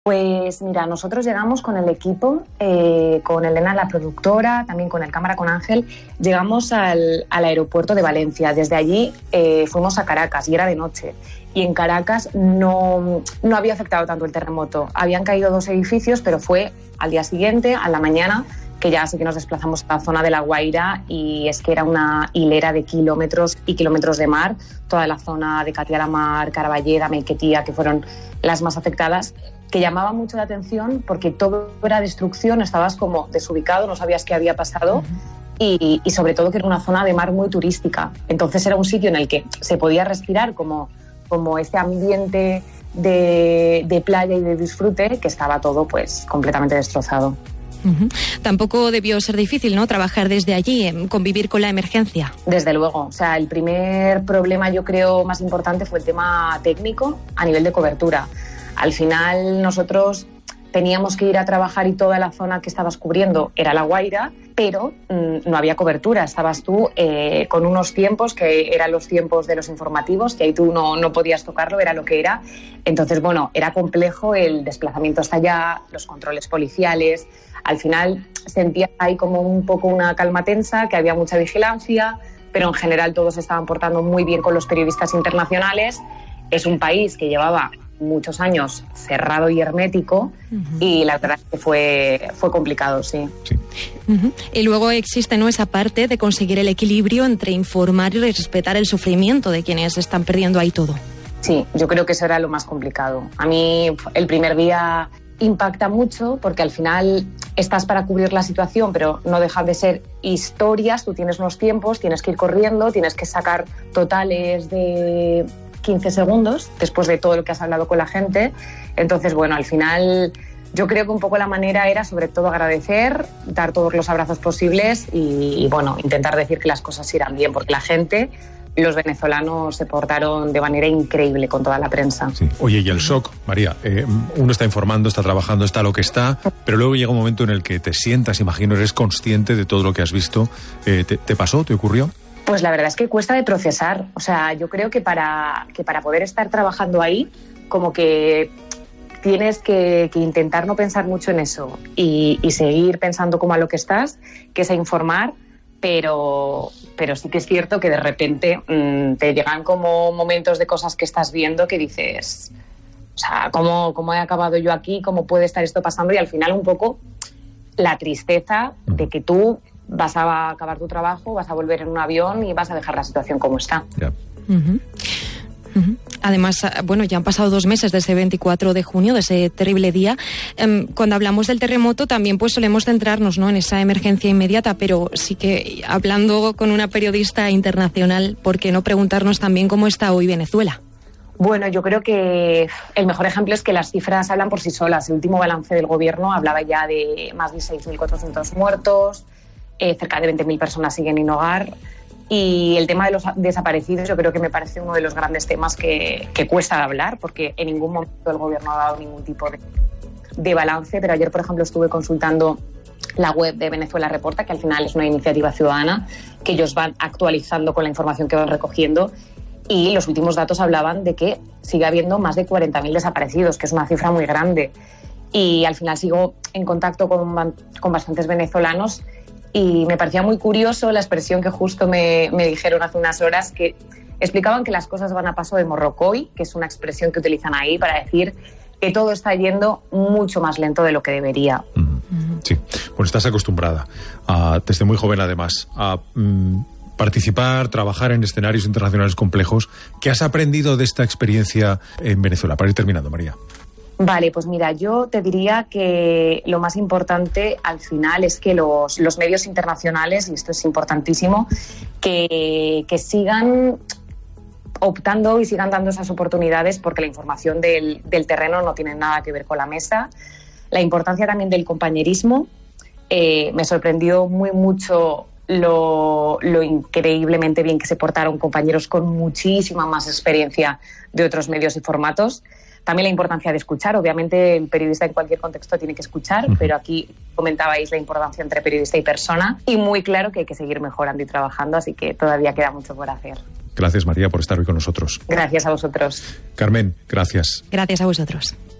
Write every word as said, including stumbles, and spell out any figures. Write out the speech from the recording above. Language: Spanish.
Pues mira, nosotros llegamos con el equipo, eh, con Elena, la productora, también con el cámara, con Ángel, llegamos al, al aeropuerto de Valencia. Desde allí eh, fuimos a Caracas y era de noche. Y en Caracas no, no había afectado tanto el terremoto. Habían caído dos edificios, pero fue al día siguiente, a la mañana, que ya sí que nos desplazamos a la zona de La Guaira, y es que era una hilera de kilómetros y kilómetros de mar. Toda la zona de Catia la Mar, Caraballeda, Maiquetía, que fueron las más afectadas, que llamaba mucho la atención porque todo era destrucción, estabas como desubicado, no sabías qué había pasado. Uh-huh. y, y sobre todo que era una zona de mar muy turística. Entonces era un sitio en el que se podía respirar como, como este ambiente de, de playa y de disfrute, que estaba todo pues completamente destrozado. Uh-huh. Tampoco debió ser difícil, ¿no?, trabajar desde allí, convivir con la emergencia. Desde luego, o sea, el primer problema, yo creo, más importante fue el tema técnico a nivel de cobertura. Al final nosotros teníamos que ir a trabajar y toda la zona que estabas cubriendo era La Guaira, pero mmm, no había cobertura. Estabas tú eh, con unos tiempos que eran los tiempos de los informativos, que ahí tú no, no podías tocarlo, era lo que era. Entonces, bueno, era complejo el desplazamiento hasta allá, los controles policiales. Al final sentía ahí como un poco una calma tensa, que había mucha vigilancia, pero en general todos estaban portando muy bien con los periodistas internacionales. Es un país que llevaba muchos años cerrado y hermético, uh-huh. y la verdad es que fue, fue complicado, sí. sí. Uh-huh. Y luego existe, ¿no?, esa parte de conseguir el equilibrio entre informar y respetar el sufrimiento de quienes están perdiendo ahí todo. Sí, yo creo que eso era lo más complicado. A mí el primer día impacta mucho porque al final estás para cubrir la situación, pero no dejan de ser historias, tú tienes unos tiempos, tienes que ir corriendo, tienes que sacar totales de quince segundos después de todo lo que has hablado con la gente. Entonces, bueno, al final yo creo que un poco la manera era sobre todo agradecer, dar todos los abrazos posibles y, y bueno, intentar decir que las cosas irán bien, porque la gente, los venezolanos se portaron de manera increíble con toda la prensa. Sí. Oye, y el shock, María, eh, uno está informando, está trabajando, está lo que está, pero luego llega un momento en el que te sientas, imagino, eres consciente de todo lo que has visto. Eh, ¿te, ¿Te pasó? ¿Te ocurrió? Pues la verdad es que cuesta de procesar. O sea, yo creo que para, que para poder estar trabajando ahí, como que tienes que, que intentar no pensar mucho en eso y, y seguir pensando como a lo que estás, que es a informar, pero, pero sí que es cierto que de repente mmm, te llegan como momentos de cosas que estás viendo que dices, o sea, ¿cómo, cómo he acabado yo aquí? ¿Cómo puede estar esto pasando? Y al final un poco la tristeza de que tú vas a acabar tu trabajo, vas a volver en un avión y vas a dejar la situación como está. Yeah. Uh-huh. Uh-huh. Además, bueno, ya han pasado dos meses desde el veinticuatro de junio, de ese terrible día. Um, cuando hablamos del terremoto también pues solemos centrarnos, ¿no?, en esa emergencia inmediata, pero sí que hablando con una periodista internacional, ¿por qué no preguntarnos también cómo está hoy Venezuela? Bueno, yo creo que el mejor ejemplo es que las cifras hablan por sí solas. El último balance del gobierno hablaba ya de más de seis mil cuatrocientos muertos, eh, cerca de veinte mil personas siguen sin hogar. Y el tema de los desaparecidos yo creo que me parece uno de los grandes temas que, que cuesta hablar, porque en ningún momento el gobierno ha dado ningún tipo de, de balance. Pero ayer, por ejemplo, estuve consultando la web de Venezuela Reporta, que al final es una iniciativa ciudadana, que ellos van actualizando con la información que van recogiendo. Y los últimos datos hablaban de que sigue habiendo más de cuarenta mil desaparecidos, que es una cifra muy grande. Y al final sigo en contacto con, con bastantes venezolanos y me parecía muy curioso la expresión que justo me, me dijeron hace unas horas, que explicaban que las cosas van a paso de morrocoy, que es una expresión que utilizan ahí para decir que todo está yendo mucho más lento de lo que debería. Sí, bueno, estás acostumbrada, a, desde muy joven además, a mm, participar, trabajar en escenarios internacionales complejos. ¿Qué has aprendido de esta experiencia en Venezuela? Para ir terminando, María. Vale, pues mira, yo te diría que lo más importante al final es que los, los medios internacionales, y esto es importantísimo, que, que sigan optando y sigan dando esas oportunidades, porque la información del, del terreno no tiene nada que ver con la mesa. La importancia también del compañerismo. Eh, me sorprendió muy mucho lo, lo increíblemente bien que se portaron compañeros con muchísima más experiencia de otros medios y formatos. También la importancia de escuchar. Obviamente el periodista en cualquier contexto tiene que escuchar, uh-huh. pero aquí comentabais la importancia entre periodista y persona, y muy claro que hay que seguir mejorando y trabajando, así que todavía queda mucho por hacer. Gracias, María, por estar hoy con nosotros. Gracias a vosotros. Carmen, gracias. Gracias a vosotros.